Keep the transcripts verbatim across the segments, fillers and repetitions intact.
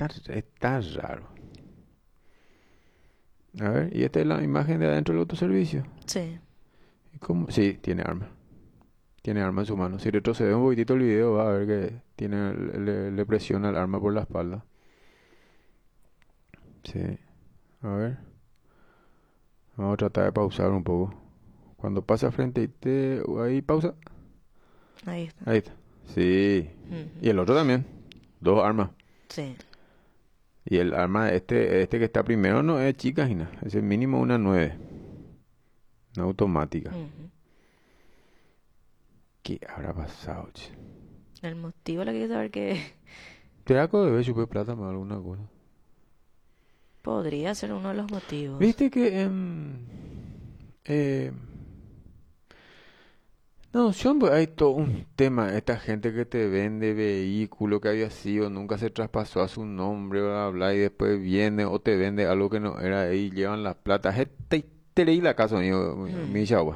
está, está raro. A ver, y esta es la imagen de adentro del autoservicio. Sí. ¿Y cómo? Sí, tiene arma. Tiene arma en su mano. Si retrocede un poquitito el video, va a ver que tiene, le, le presiona el arma por la espalda. Sí. A ver. Vamos a tratar de pausar un poco. Cuando pasa frente y te... Ahí, pausa. Ahí está. Ahí está. Sí. Ujú. Y el otro también. Dos armas. Sí. Y el arma, este, este que está primero no es chica, Gina. Es el mínimo una nueve. Una automática. Ujú. ¿Qué habrá pasado, che? El motivo lo que quiero saber que ¿Te da de ver chupé plata más alguna cosa? podría ser uno de los motivos. Viste que em, eh, no, siempre hay todo un tema. Esta gente que te vende vehículo que había sido, nunca se traspasó a su nombre, bla, bla, bla, y después viene o te vende algo que no era y llevan las plata. Te, te leí la casa, mío, Mm. mi chagua.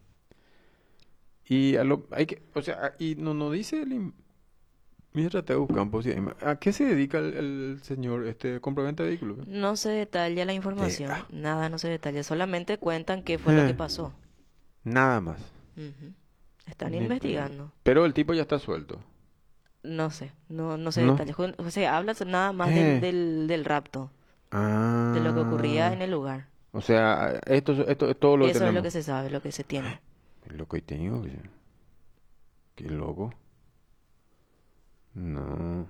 Y a lo, hay que, o sea, y no, no dice el, im- mira, traté de buscar un poco, si hay ma- ¿a qué se dedica el, el señor este compraventa de vehículos? No se detalla la Eh, información, ah, nada no se detalla, solamente cuentan qué fue lo que eh, pasó. nada más. Ujú. Están Ni- investigando. Pero el tipo ya está suelto. No sé, no, no se ¿No? detalla. Ju- O sea, habla nada más del, Eh. del, del rapto, de lo que ocurría Ah. en el lugar. O sea, esto, esto es todo lo que Eso es lo tenemos. que se sabe, lo que se tiene. Qué loco he tenido. Qué qué loco. No.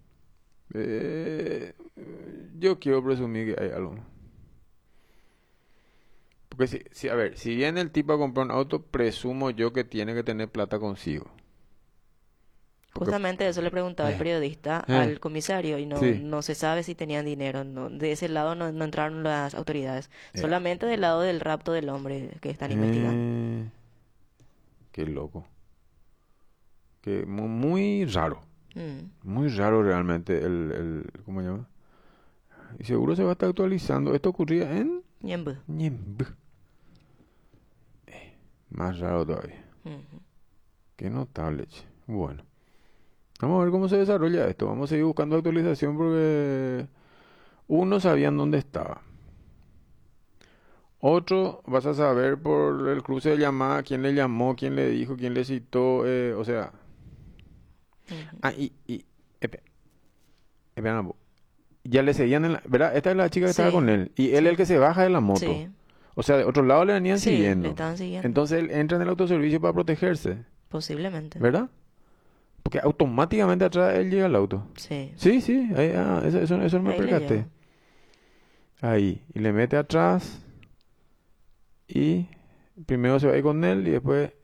Eh, yo quiero presumir que hay algo. Porque si, si, a ver, si viene el tipo a comprar un auto, presumo yo que tiene que tener plata consigo. Porque, Justamente eso le preguntaba el eh, periodista eh, al comisario y no, sí. no se sabe si tenían dinero. No, de ese lado no, no entraron las autoridades. Eh, Solamente del lado del rapto del hombre que están investigando. eh, qué loco. Que mu- muy raro. Mm. Muy raro realmente el, el, ¿cómo se llama? Y seguro se va a estar actualizando. Esto ocurría en Ñemby. Ñemby. Más raro todavía. Ujú. Qué notable, che. Bueno. Vamos a ver cómo se desarrolla esto. Vamos a seguir buscando actualización porque uno sabían dónde estaba. Otro vas a saber por el cruce de llamada quién le llamó, quién le dijo, quién le citó. Eh, o sea. Ujú. Ah, y, y espe- espera, un poco. Ya le seguían en la, ¿verdad? Esta es la chica que estaba con Sí, él. Y él es el sí, que se baja de la moto. sí, O sea, de otro lado le venían sí, le siguiendo. estaban siguiendo. Entonces él entra en el autoservicio para protegerse. Posiblemente. ¿Verdad? Porque automáticamente atrás él llega al auto. Sí, Sí, sí, ahí, ah, eso, eso, eso no me ahí le percaté. lleva. Ahí, y le mete atrás y primero se va ahí con él y después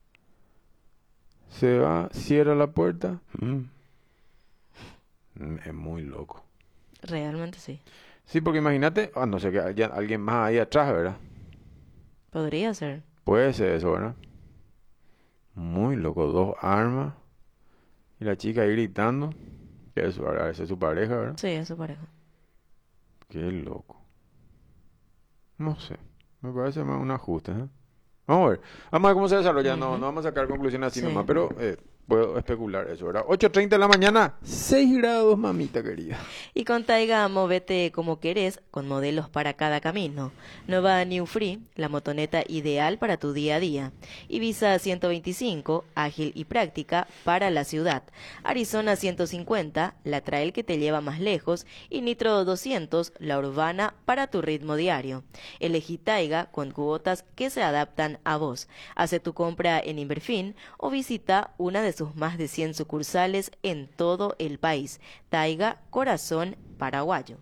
se va, cierra la puerta. Mm, mm, es muy loco. Realmente sí. Sí, porque imagínate, a no sé que haya alguien más ahí atrás, ¿verdad? Podría ser. Puede ser eso, ¿verdad? Muy loco, dos armas y la chica ahí gritando. Que es, ¿verdad? Esa es su pareja, ¿verdad? Sí, es su pareja. Qué loco. No sé, me parece más un ajuste, ¿eh? Vamos a ver. Vamos a ver cómo se desarrolla. No, Ujú. no vamos a sacar conclusiones así nomás, Sí. pero eh, puedo especular eso, ¿verdad? ocho treinta de la mañana, seis grados, mamita querida. Y con Taiga, móvete como querés, con modelos para cada camino. Nueva New Free, la motoneta ideal para tu día a día. Ibiza ciento veinticinco, ágil y práctica para la ciudad. Arizona ciento cincuenta, la trail que te lleva más lejos. Y Nitro doscientos, la urbana para tu ritmo diario. Elegí Taiga con cuotas que se adaptan a vos. Hace tu compra en Inverfin o visita una de sus más de cien sucursales en todo el país. Taiga, corazón paraguayo.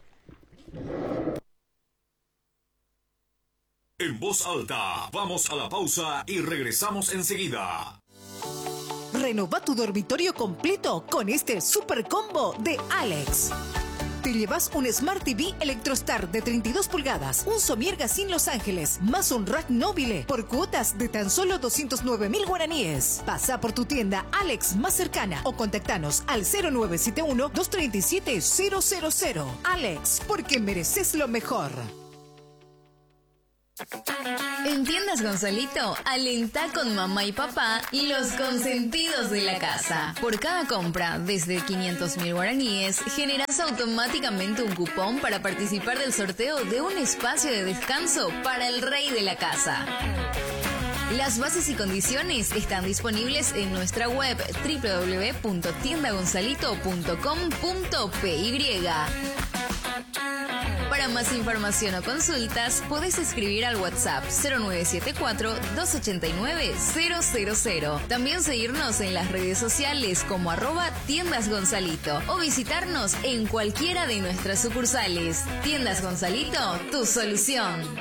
En voz alta, vamos a la pausa y regresamos enseguida. Renova tu dormitorio completo con este super combo de Alex. Te llevas un Smart T V Electrostar de treinta y dos pulgadas, un Somier Gassin Los Ángeles, más un rack Nobile por cuotas de tan solo doscientos nueve mil guaraníes. Pasa por tu tienda Alex más cercana o contactanos al cero nueve siete uno, dos tres siete, cero cero cero. Alex, porque mereces lo mejor. En Tiendas Gonzalito, alentá con mamá y papá y los consentidos de la casa. Por cada compra desde quinientos mil guaraníes, generás automáticamente un cupón para participar del sorteo de un espacio de descanso para el rey de la casa. Las bases y condiciones están disponibles en nuestra web doble u doble u doble u punto tienda gonzalito punto com punto p y. Para más información o consultas, podés escribir al WhatsApp cero nueve siete cuatro, dos ocho nueve, cero cero cero. También seguirnos en las redes sociales como arroba Tiendas Gonzalito o visitarnos en cualquiera de nuestras sucursales. Tiendas Gonzalito, tu solución.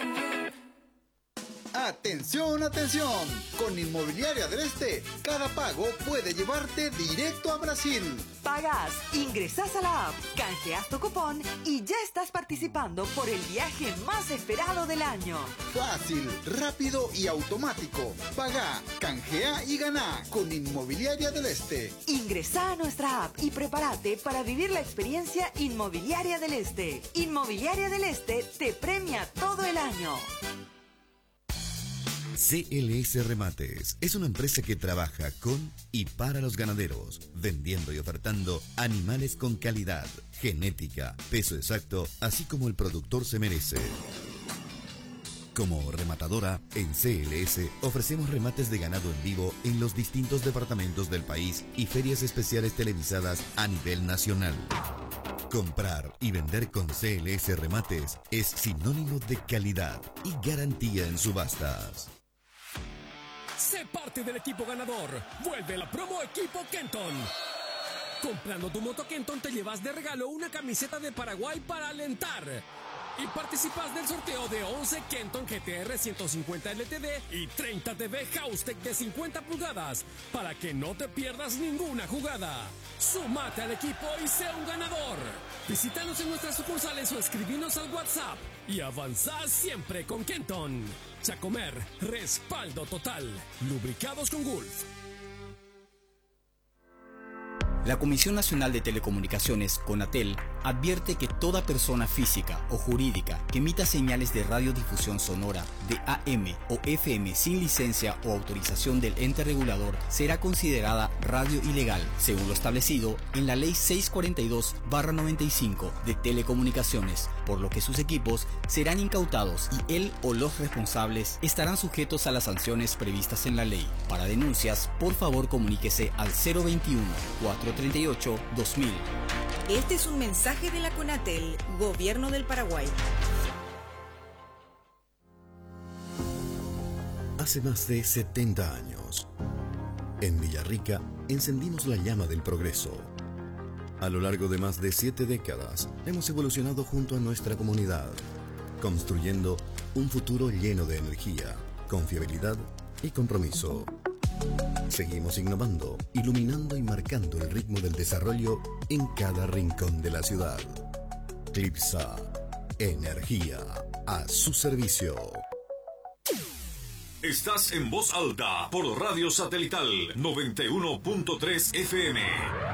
Atención, atención. Con Inmobiliaria del Este, cada pago puede llevarte directo a Brasil. Pagás, ingresás a la app, canjeás tu cupón y ya estás participando por el viaje más esperado del año. Fácil, rápido y automático. Pagá, canjea y ganá con Inmobiliaria del Este. Ingresá a nuestra app y prepárate para vivir la experiencia Inmobiliaria del Este. Inmobiliaria del Este te premia todo el año. C L S Remates es una empresa que trabaja con y para los ganaderos, vendiendo y ofertando animales con calidad, genética, peso exacto, así como el productor se merece. Como rematadora, en C L S ofrecemos remates de ganado en vivo en los distintos departamentos del país y ferias especiales televisadas a nivel nacional. Comprar y vender con C L S Remates es sinónimo de calidad y garantía en subastas. Sé parte del equipo ganador. Vuelve la promo Equipo Kenton. Comprando tu moto Kenton te llevas de regalo una camiseta de Paraguay para alentar. Y participas del sorteo de once Kenton G T R ciento cincuenta L T D y treinta T V Haustec de cincuenta pulgadas para que no te pierdas ninguna jugada. Sumate al equipo y sea un ganador. Visítanos en nuestras sucursales o escribinos al WhatsApp y avanzá siempre con Kenton. Chacomer, respaldo total. Lubricados con Gulf. La Comisión Nacional de Telecomunicaciones, CONATEL, advierte que toda persona física o jurídica que emita señales de radiodifusión sonora de A M o F M sin licencia o autorización del ente regulador será considerada radio ilegal, según lo establecido en la Ley seiscientos cuarenta y dos barra noventa y cinco de Telecomunicaciones, por lo que sus equipos serán incautados y él o los responsables estarán sujetos a las sanciones previstas en la ley. Para denuncias, por favor comuníquese al cero veintiuno, cuatrocientos treinta y ocho, dos mil. Este es un mensaje de la CONATEL, Gobierno del Paraguay. Hace más de setenta años, en Villarrica, encendimos la llama del progreso. A lo largo de más de siete décadas, hemos evolucionado junto a nuestra comunidad, construyendo un futuro lleno de energía, confiabilidad y compromiso. Seguimos innovando, iluminando y marcando el ritmo del desarrollo en cada rincón de la ciudad. Clipsa, energía a su servicio. Estás en voz alta por Radio Satelital noventa y uno punto tres F M.